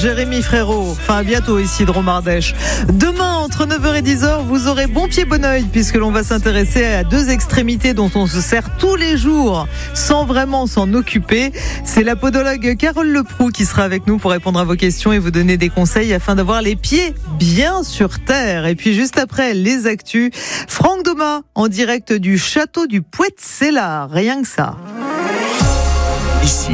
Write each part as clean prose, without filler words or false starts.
Jérémy Frérot. Enfin, à bientôt ici de Romardèche. Demain, entre 9h et 10h, vous aurez bon pied, bon oeil, puisque l'on va s'intéresser à deux extrémités dont on se sert tous les jours, sans vraiment s'en occuper. C'est la podologue Carole Leproux qui sera avec nous pour répondre à vos questions et vous donner des conseils afin d'avoir les pieds bien sur terre. Et puis juste après, les actus. Franck Doma, en direct du château du Poët-Célard. Rien que ça. Ici,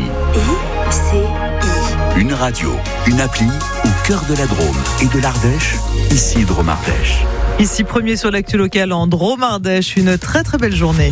une radio, une appli au cœur de la Drôme et de l'Ardèche, ici Drôme-Ardèche. Ici, premier sur l'actu locale en Drôme-Ardèche. Une très très belle journée.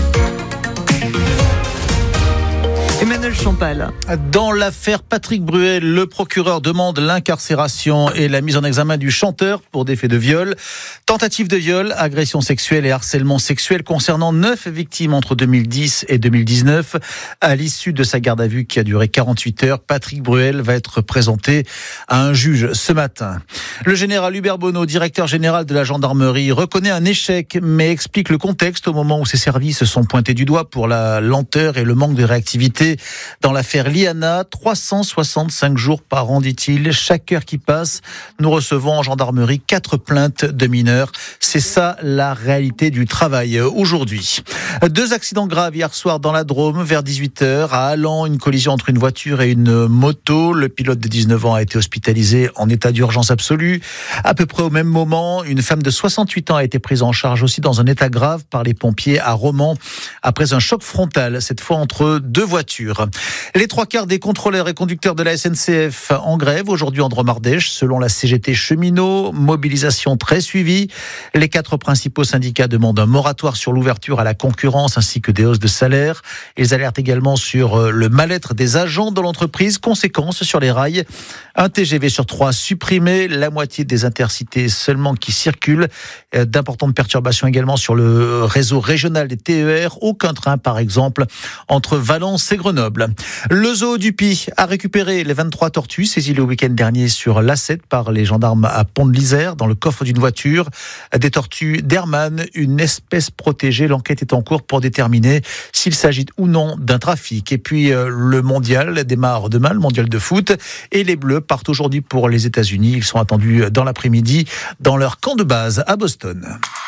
Emmanuel Champal. Dans l'affaire Patrick Bruel, le procureur demande l'incarcération et la mise en examen du chanteur pour des faits de viol, tentative de viol, agression sexuelle et harcèlement sexuel concernant 9 victimes entre 2010 et 2019. À l'issue de sa garde à vue qui a duré 48 heures, Patrick Bruel va être présenté à un juge ce matin. Le général Hubert Bonneau, directeur général de la gendarmerie, reconnaît un échec mais explique le contexte au moment où ses services se sont pointés du doigt pour la lenteur et le manque de réactivité dans l'affaire Liana. 365 jours par an, dit-il. Chaque heure qui passe, nous recevons en gendarmerie 4 plaintes de mineurs. C'est ça la réalité du travail aujourd'hui. 2 accidents graves hier soir dans la Drôme vers 18h. À Allan, une collision entre une voiture et une moto. Le pilote de 19 ans a été hospitalisé en état d'urgence absolue. À peu près au même moment, une femme de 68 ans a été prise en charge aussi dans un état grave par les pompiers à Romans après un choc frontal, cette fois entre 2 voitures. Les 3/4 des contrôleurs et conducteurs de la SNCF en grève aujourd'hui en Drôme-Ardèche, selon la CGT Cheminots, mobilisation très suivie. Les 4 principaux syndicats demandent un moratoire sur l'ouverture à la concurrence ainsi que des hausses de salaire. Ils alertent également sur le mal-être des agents de l'entreprise, conséquence sur les rails. Un TGV sur 3 supprimé, la moitié des intercités seulement qui circulent. D'importantes perturbations également sur le réseau régional des TER. Aucun train, par exemple, entre Valence et Grenoble. Le zoo du Puy a récupéré les 23 tortues saisies le week-end dernier sur l'A7 par les gendarmes à Pont-de-l'Isère dans le coffre d'une voiture. Des tortues d'Hermann, une espèce protégée. L'enquête est en cours pour déterminer s'il s'agit ou non d'un trafic. Et puis le mondial démarre demain, le mondial de foot. Et les Bleus partent aujourd'hui pour les États-Unis. Ils sont attendus dans l'après-midi dans leur camp de base à Boston.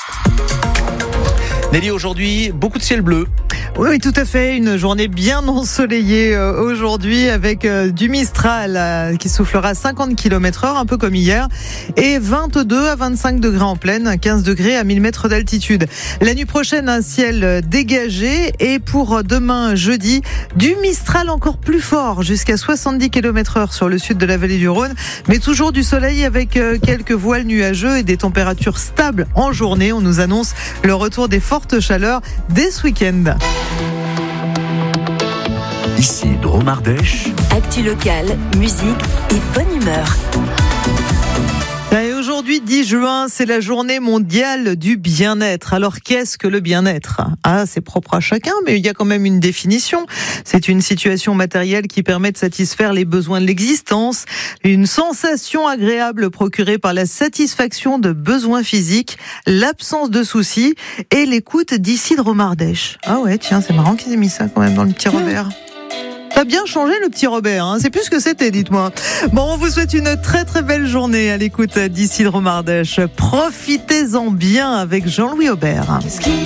Nelly, aujourd'hui, beaucoup de ciel bleu. Oui, tout à fait. Une journée bien ensoleillée aujourd'hui avec du Mistral qui soufflera à 50 km/h, un peu comme hier, et 22 à 25 degrés en plaine, 15 degrés à 1000 mètres d'altitude. La nuit prochaine, un ciel dégagé et pour demain, jeudi, du Mistral encore plus fort, jusqu'à 70 km/h sur le sud de la vallée du Rhône, mais toujours du soleil avec quelques voiles nuageux et des températures stables en journée. On nous annonce le retour des fortes chaleurs dès ce week-end. Ici Drôme-Ardèche. Actu locale, musique et bonne humeur. Et aujourd'hui, 10 juin, c'est la journée mondiale du bien-être. Alors, qu'est-ce que le bien-être ? Ah, c'est propre à chacun, mais il y a quand même une définition. C'est une situation matérielle qui permet de satisfaire les besoins de l'existence, une sensation agréable procurée par la satisfaction de besoins physiques, l'absence de soucis et l'écoute d'ici de Drôme-Ardèche. Ah ouais, tiens, c'est marrant qu'ils aient mis ça quand même dans le petit Robert. T'as bien changé le petit Robert, hein. C'est plus ce que c'était, dites-moi. Bon, on vous souhaite une très très belle journée à l'écoute d'ici de Drôme-Ardèche. Profitez-en bien avec Jean-Louis Aubert.